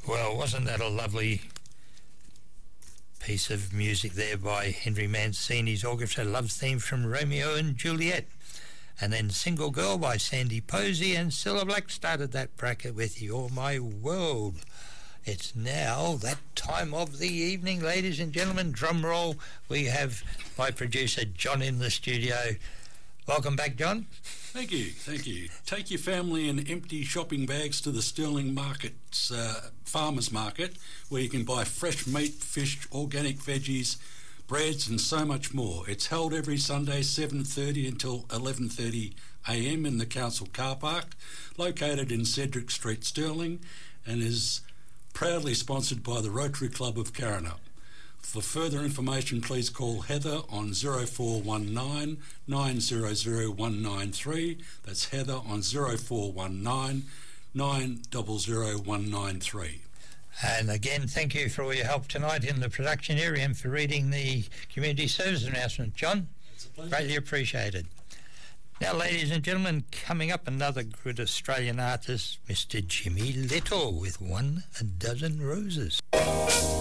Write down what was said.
Well, wasn't that a lovely piece of music there by Henry Mancini's orchestra, love theme from Romeo and Juliet? And then Single Girl by Sandy Posey, and Cilla Black started that bracket with You're My World. It's now that time of the evening, ladies and gentlemen. Drum roll. We have my producer John in the studio. Welcome back, John. Thank you. Take your family and empty shopping bags to the Stirling Market's farmers market, where you can buy fresh meat, fish, organic veggies, breads and so much more. It's held every Sunday 7:30 until 11:30 a.m. in the council car park, located in Cedric Street, Stirling, and is proudly sponsored by the Rotary Club of Karrinyup. For further information, please call Heather on 0419 900 193. That's Heather on 0419 900 193. And again, thank you for all your help tonight in the production area and for reading the community service announcement, John. It's a pleasure. Greatly appreciated. Now, ladies and gentlemen, coming up, another good Australian artist, Mr. Jimmy Little, with 1 Dozen Roses.